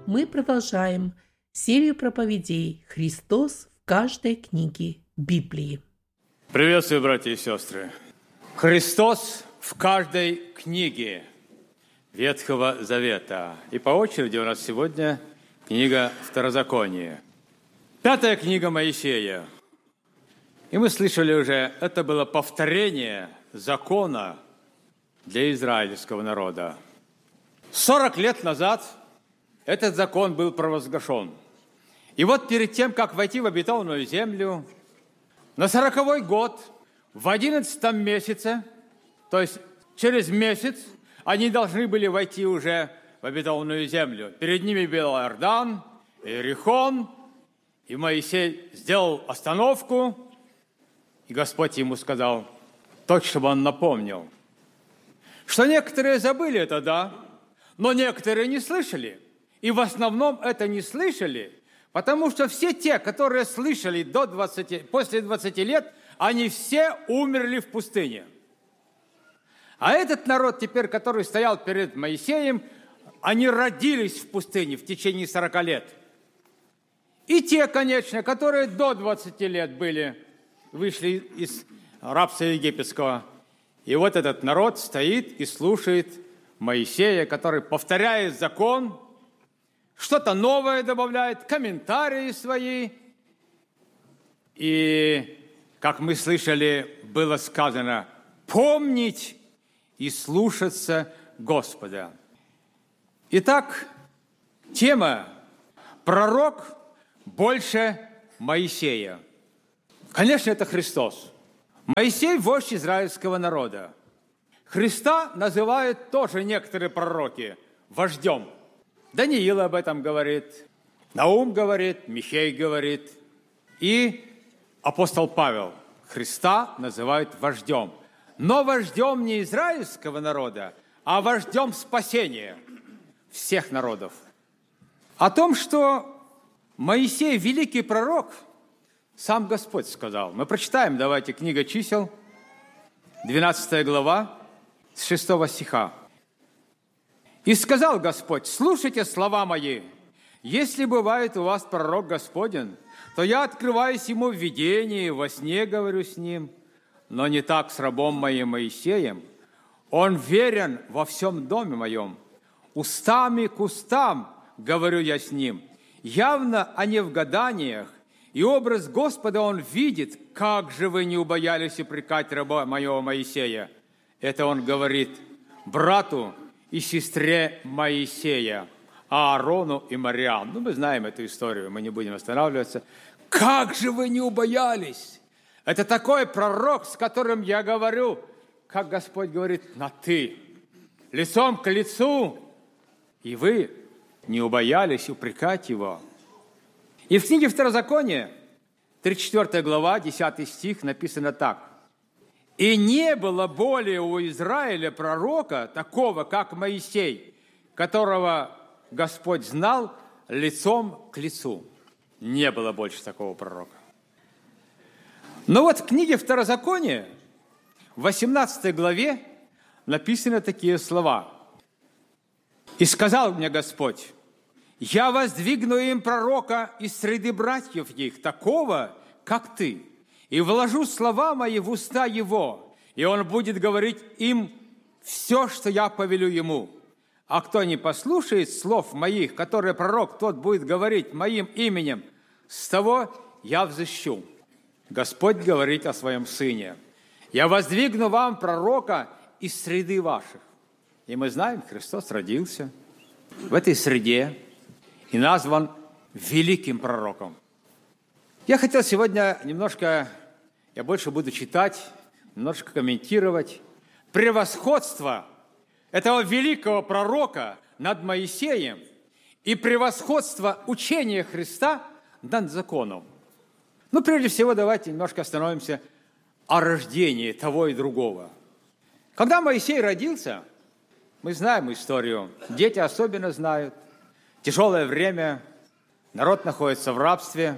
Мы продолжаем серию проповедей «Христос в каждой книге Библии». Приветствую, братья и сестры! Христос в каждой книге Ветхого Завета. И по очереди у нас сегодня книга Второзакония. 5 книга Моисея. И мы слышали уже, это было повторение закона для израильского народа. 40 лет назад этот закон был провозглашен. И вот перед тем, как войти в обетованную землю, на 40-й год, в 11 месяце, то есть через месяц, они должны были войти уже в обетованную землю. Перед ними был Иордан, Иерихон, и Моисей сделал остановку, и Господь ему сказал, только чтобы он напомнил, что некоторые забыли это, да, но некоторые не слышали. И в основном это не слышали, потому что все те, которые слышали после 20 лет, они все умерли в пустыне. А этот народ теперь, который стоял перед Моисеем, они родились в пустыне в течение 40 лет. И те, конечно, которые до 20 лет вышли из рабства египетского. И вот этот народ стоит и слушает Моисея, который повторяет закон, что-то новое добавляет, комментарии свои. И, как мы слышали, было сказано, помнить и слушаться Господа. Итак, тема «Пророк больше Моисея». Конечно, это Христос. Моисей – вождь израильского народа. Христа называют тоже некоторые пророки вождем. Даниил об этом говорит, Наум говорит, Михей говорит. И апостол Павел Христа называют вождем. Но вождем не израильского народа, а вождем спасения всех народов. О том, что Моисей – великий пророк, сам Господь сказал. Мы прочитаем, давайте, книга Чисел, 12 глава, с 6 стиха. «И сказал Господь, слушайте слова мои, если бывает у вас пророк Господень, то я открываюсь ему в видении, во сне говорю с ним, но не так с рабом моим Моисеем. Он верен во всем доме моем. Устами к устам говорю я с ним, явно, а не в гаданиях, и образ Господа он видит, как же вы не убоялись упрекать раба моего Моисея». Это он говорит брату и сестре Моисея, Аарону и Мариам. Мы знаем эту историю, мы не будем останавливаться. Как же вы не убоялись? Это такой пророк, с которым я говорю, как Господь говорит, на «ты», лицом к лицу, и вы не убоялись упрекать его. И в книге Второзакония, 34 глава, 10 стих, написано так. «И не было более у Израиля пророка, такого, как Моисей, которого Господь знал лицом к лицу». Не было больше такого пророка. Но вот в книге Второзакония, в 18 главе, написаны такие слова. «И сказал мне Господь, я воздвигну им пророка из среды братьев их, такого, как ты, и вложу слова мои в уста его, и он будет говорить им все, что я повелю ему. А кто не послушает слов моих, которые пророк тот будет говорить моим именем, с того я взыщу». Господь говорит о своем Сыне. «Я воздвигну вам пророка из среды ваших». И мы знаем, Христос родился в этой среде и назван великим пророком. Я хотел сегодня немножко, я больше буду читать, немножко комментировать превосходство этого великого пророка над Моисеем и превосходство учения Христа над законом. Ну, прежде всего, давайте немножко остановимся о рождении того и другого. Когда Моисей родился, мы знаем историю, дети особенно знают, тяжелое время, народ находится в рабстве,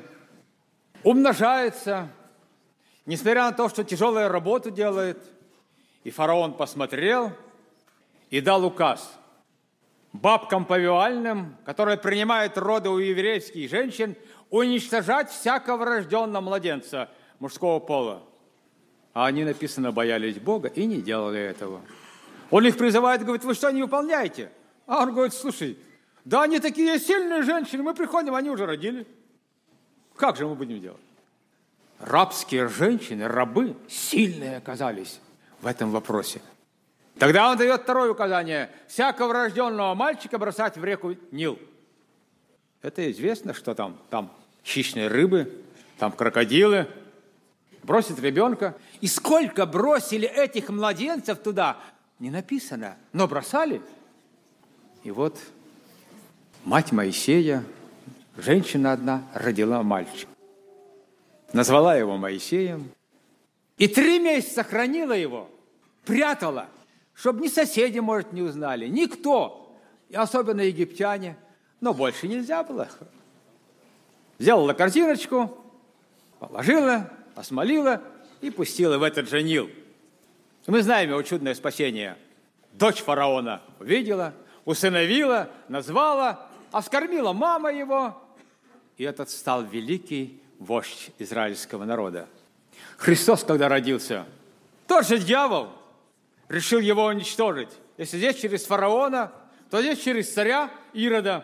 умножается, несмотря на то, что тяжелую работу делает, и фараон посмотрел и дал указ. бабкам повивальным, которые принимают роды у еврейских женщин, уничтожать всякого рожденного младенца мужского пола. А они, написано, боялись Бога и не делали этого. Он их призывает, говорит: вы что не выполняете? А он говорит: слушай, да они такие сильные женщины, мы приходим, они уже родили. Как же мы будем делать? Рабские женщины, рабы, сильные оказались в этом вопросе. Тогда он дает второе указание: всякого рожденного мальчика бросать в реку Нил. Это известно, что там хищные рыбы, там крокодилы. Бросит ребенка. И сколько бросили этих младенцев туда, не написано, но бросали. И вот мать Моисея, женщина одна, родила мальчика. Назвала его Моисеем. И 3 месяца хранила его, прятала, чтобы ни соседи, может, не узнали, никто, и особенно египтяне. Но больше нельзя было. Сделала корзиночку, положила, осмолила и пустила в этот же Нил. Мы знаем его чудное спасение. Дочь фараона увидела, усыновила, назвала, а вскормила мама его. И этот стал великий вождь израильского народа. Христос, когда родился, тот же дьявол решил его уничтожить. Если здесь через фараона, то здесь через царя Ирода.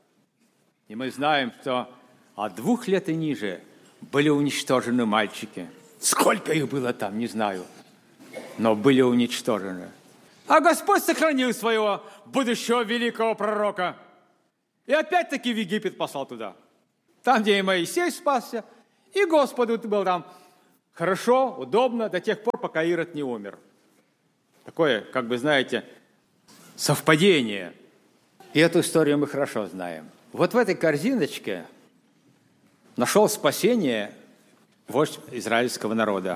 И мы знаем, что от 2 лет и ниже были уничтожены мальчики. Сколько их было там, не знаю, но были уничтожены. А Господь сохранил своего будущего великого пророка. И опять-таки в Египет послал туда. Там, где и Моисей спасся, и Господу был там хорошо, удобно, до тех пор, пока Ирод не умер. Такое, как бы, знаете, совпадение. И эту историю мы хорошо знаем. Вот в этой корзиночке нашел спасение вождь израильского народа.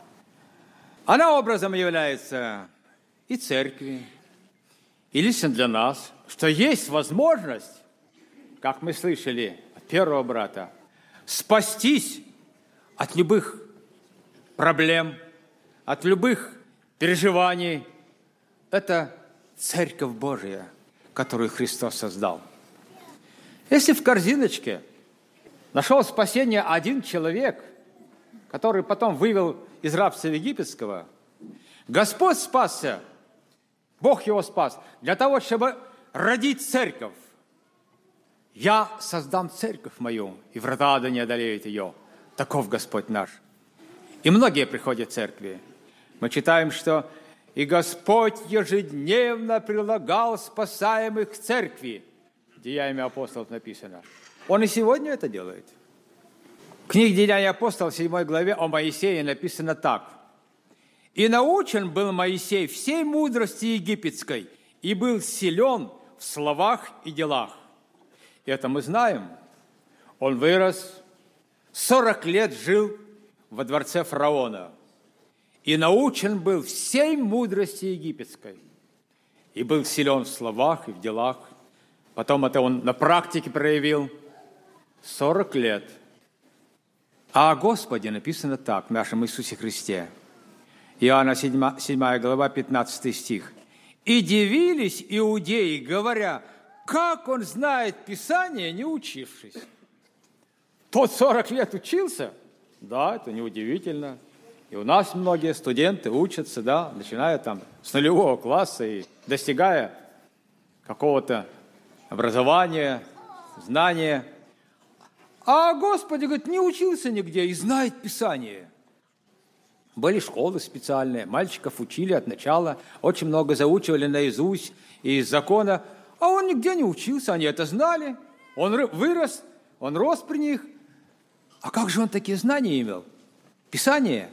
Она образом является и церкви, и лично для нас, что есть возможность, как мы слышали от первого брата, спастись от любых проблем, от любых переживаний. Это Церковь Божия, которую Христос создал. Если в корзиночке нашел спасение один человек, который потом вывел из рабства египетского, Господь спасся, Бог его спас, для того, чтобы родить церковь. «Я создам церковь мою, и врата ада не одолеют ее». Таков Господь наш. И многие приходят в церкви. Мы читаем, что «И Господь ежедневно прилагал спасаемых к церкви». Деяниями апостолов написано. Он и сегодня это делает. В книге «Деяния апостолов» в 7 главе о Моисее написано так. «И научен был Моисей всей мудрости египетской, и был силен в словах и делах». И это мы знаем. Он вырос, 40 лет жил во дворце фараона. И научен был всей мудрости египетской. И был силен в словах и в делах. Потом это он на практике проявил. 40 лет. А о Господе написано так, в нашем Иисусе Христе. Иоанна 7 глава, 15 стих. «И дивились иудеи, говоря, как он знает Писание, не учившись». Тот 40 лет учился? Да, это неудивительно. И у нас многие студенты учатся, да, начиная там с 0 класса и достигая какого-то образования, знания. А Господи, говорит, не учился нигде и знает Писание. Были школы специальные, мальчиков учили от начала, очень много заучивали наизусть и из закона, а он нигде не учился, они это знали. Он вырос, он рос при них. А как же он такие знания имел? Писание.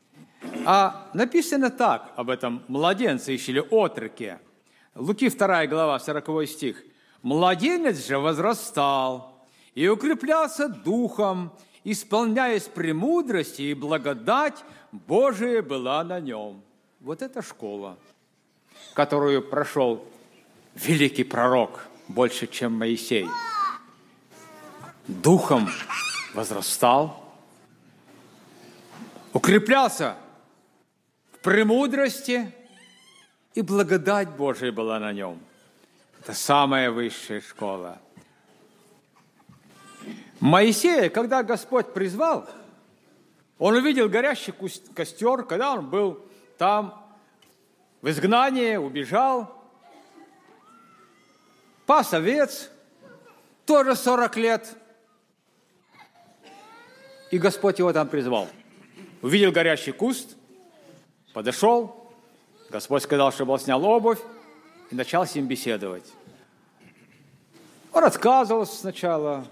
А написано так об этом младенце или отроке. Луки 2 глава, 40 стих. «Младенец же возрастал и укреплялся духом, исполняясь премудрости, и благодать Божия была на нем». Вот это школа, которую прошел великий пророк, больше, чем Моисей. Духом возрастал, укреплялся в премудрости, и благодать Божия была на нем. Это самая высшая школа. Моисея, когда Господь призвал, он увидел горящий костер, когда он был там, в изгнании, убежал, пас овец, тоже 40 лет. И Господь его там призвал. Увидел горящий куст, подошел, Господь сказал, чтобы он снял обувь и начал с ним беседовать. Он отказывался сначала.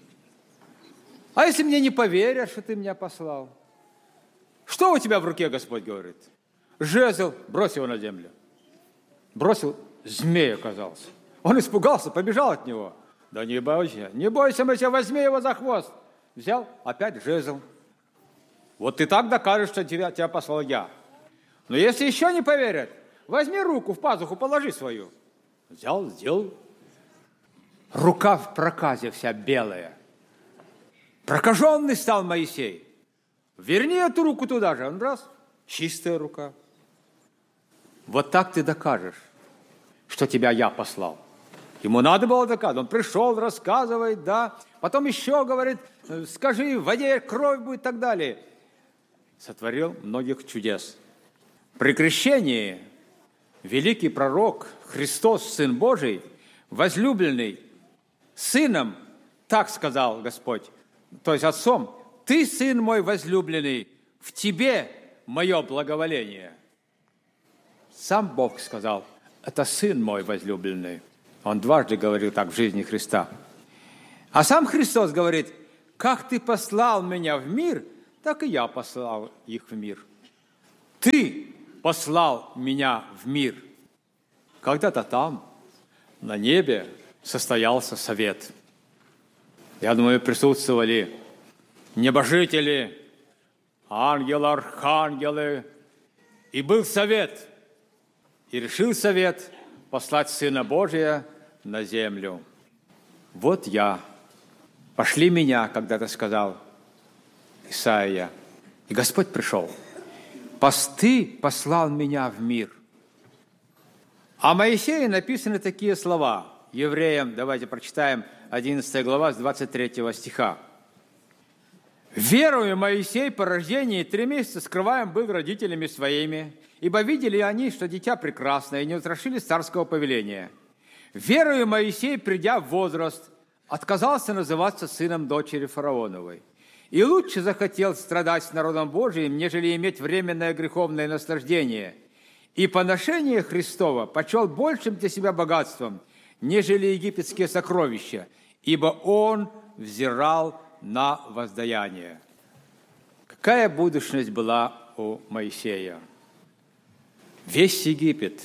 А если мне не поверят, что ты меня послал? Что у тебя в руке, Господь говорит? Жезл, брось его на землю. Бросил, змей оказался. Он испугался, побежал от него. Да не бойся, Моисей, возьми его за хвост. Взял, опять жезл. Вот ты так докажешь, что тебя послал я. Но если еще не поверят, возьми руку в пазуху, положи свою. Взял, сделал. Рука в проказе вся белая. Прокаженный стал Моисей. Верни эту руку туда же. Он раз, чистая рука. Вот так ты докажешь, что тебя я послал. Ему надо было доказать. Он пришел, рассказывает, да. Потом еще говорит, скажи, в воде кровь будет и так далее. Сотворил многих чудес. При крещении великий пророк, Христос, Сын Божий, возлюбленный Сыном, так сказал Господь, то есть Отцом, «Ты, Сын мой возлюбленный, в Тебе мое благоволение». Сам Бог сказал, это Сын мой возлюбленный. Он дважды говорил так в жизни Христа. А сам Христос говорит, как Ты послал меня в мир, так и я послал их в мир. Ты послал меня в мир. Когда-то там, на небе, состоялся совет. Я думаю, присутствовали небожители, ангелы, архангелы. И был совет. И решил совет послать Сына Божия на землю. Вот я. Пошли меня, когда-то сказал Исаия. И Господь пришел. Ты послал меня в мир. О Моисее написаны такие слова. Евреям, давайте прочитаем 11 глава с 23 стиха. «Верою Моисей по рождении 3 месяца скрываем был родителями своими, ибо видели они, что дитя прекрасное, и не устрашились царского повеления. Верою Моисей, придя в возраст, отказался называться сыном дочери фараоновой. И лучше захотел страдать с народом Божиим, нежели иметь временное греховное наслаждение. И поношение Христова почел большим для себя богатством, нежели египетские сокровища, ибо он взирал на воздаяние». Какая будущность была у Моисея? Весь Египет,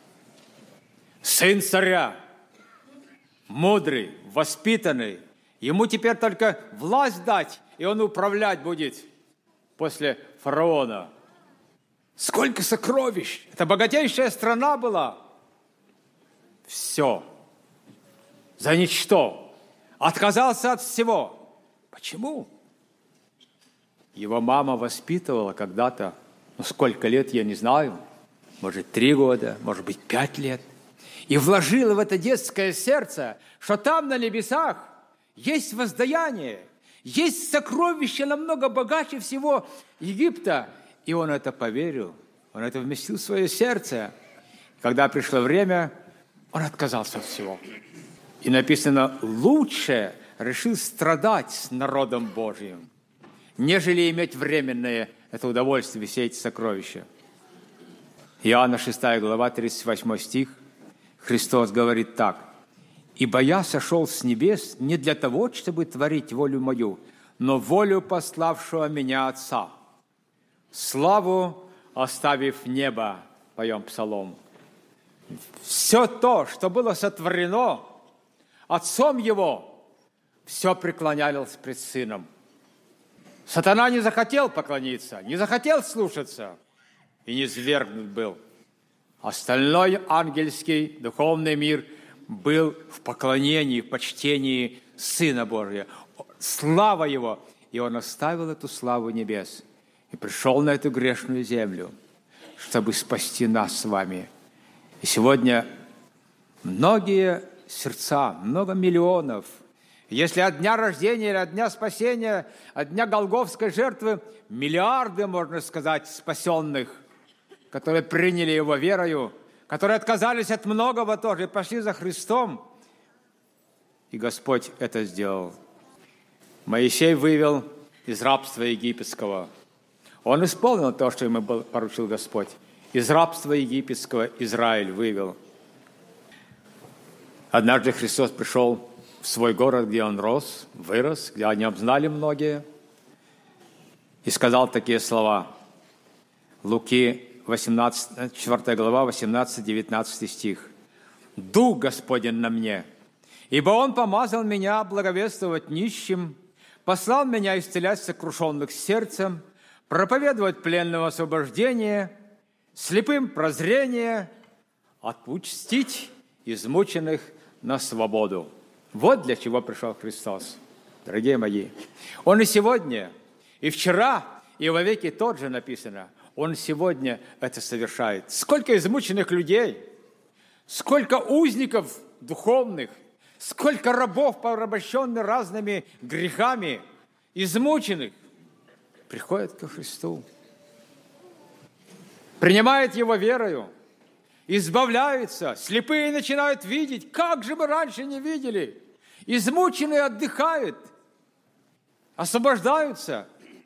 сын царя, мудрый, воспитанный, ему теперь только власть дать, и он управлять будет после фараона. Сколько сокровищ! Это богатейшая страна была. Все. За ничто. Отказался от всего. Почему? Его мама воспитывала когда-то, сколько лет, я не знаю, может, 3 года, может быть, 5 лет, и вложила в это детское сердце, что там на небесах есть воздаяние, есть сокровища намного богаче всего Египта. И он это поверил, он это вместил в свое сердце. Когда пришло время, он отказался от всего. И написано, лучше решил страдать с народом Божиим, нежели иметь временное это удовольствие, все эти сокровища. Иоанна 6 глава, 38 стих, Христос говорит так. «Ибо я сошел с небес не для того, чтобы творить волю мою, но волю пославшего меня Отца. Славу оставив небо», поем псалом. Все то, что было сотворено Отцом Его, все преклонялось пред Сыном. Сатана не захотел поклониться, не захотел слушаться, и низвергнут был. Остальной ангельский духовный мир был в поклонении, в почтении Сына Божия. Слава Его! И Он оставил эту славу небес и пришел на эту грешную землю, чтобы спасти нас с вами. И сегодня многие сердца, много миллионов. Если от дня рождения или от дня спасения, от дня Голгофской жертвы, миллиарды, можно сказать, спасенных, которые приняли Его верою, которые отказались от многого тоже и пошли за Христом. И Господь это сделал. Моисей вывел из рабства египетского. Он исполнил то, что ему поручил Господь. Из рабства египетского Израиль вывел. Однажды Христос пришел в свой город, где он рос, вырос, где о нем знали многие, и сказал такие слова. Луки 4 глава, 18-19 стих. «Дух Господень на мне, ибо Он помазал меня благовествовать нищим, послал меня исцелять сокрушенных сердцем, проповедовать пленным освобождение, слепым прозрение, отпустить измученных на свободу». Вот для чего пришел Христос, дорогие мои. Он и сегодня, и вчера, и вовеки тот же написано. Он сегодня это совершает. Сколько измученных людей, сколько узников духовных, сколько рабов, порабощенных разными грехами, измученных, приходят ко Христу, принимают Его верою, избавляются, слепые начинают видеть, как же мы раньше не видели, измученные отдыхают, освобождаются.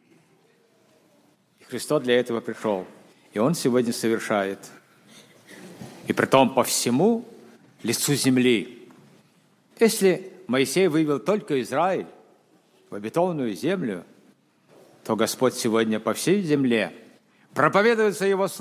И Христос для этого пришел, и Он сегодня совершает. И притом по всему лицу земли. Если Моисей вывел только Израиль в обетованную землю, то Господь сегодня по всей земле проповедуется Его слово.